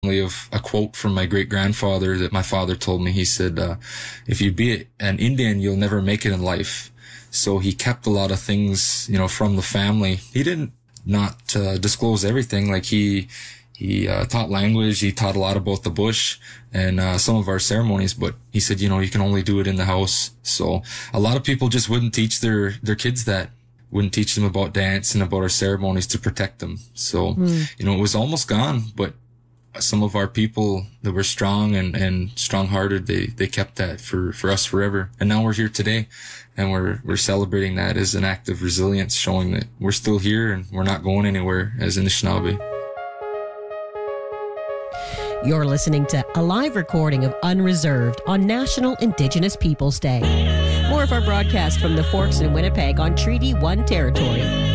of a quote from my great grandfather that my father told me. He said, if you be an Indian, you'll never make it in life. So he kept a lot of things, from the family. He didn't not disclose everything. Like he taught language. He taught a lot about the bush and some of our ceremonies, but he said, you can only do it in the house. So a lot of people just wouldn't teach their kids that, wouldn't teach them about dance and about our ceremonies to protect them. So, it was almost gone, but some of our people that were strong and strong-hearted, they kept that for us forever. And now we're here today, and we're celebrating that as an act of resilience, showing that we're still here and we're not going anywhere as Anishinaabe. You're listening to a live recording of Unreserved on National Indigenous Peoples Day. More of our broadcast from the Forks in Winnipeg on Treaty 1 territory.